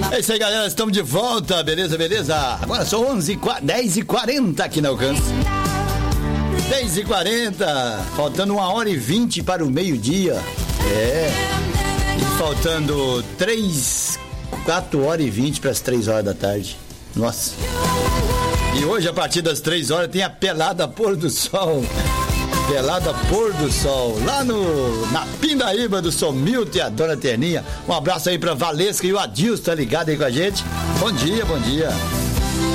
É isso aí, galera, estamos de volta, beleza? Agora são 10h40 aqui na Alcance. 10h40, faltando 1h20 para o meio-dia. E faltando 4h20 para as 3h da tarde. Nossa. E hoje, a partir das 3h, tem a Pelada Pôr do Sol. Pelada Pôr do Sol, lá na Pindaíba do Somilton e a Dona Terninha. Um abraço aí pra Valesca e o Adilson, tá ligado aí com a gente? Bom dia.